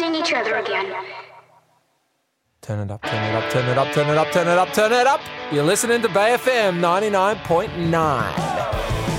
seeing each other again. Turn it up, turn it up, turn it up, turn it up, turn it up, turn it up. You're listening to Bay FM 99.9.